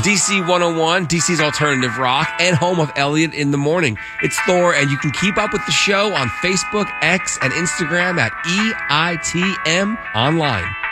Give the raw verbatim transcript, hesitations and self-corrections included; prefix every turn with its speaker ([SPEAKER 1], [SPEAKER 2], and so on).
[SPEAKER 1] D C one oh one, D C's alternative rock, and home of Elliot in the Morning. It's Thor, and you can keep up with the show on Facebook, X, and Instagram at E I T M Online.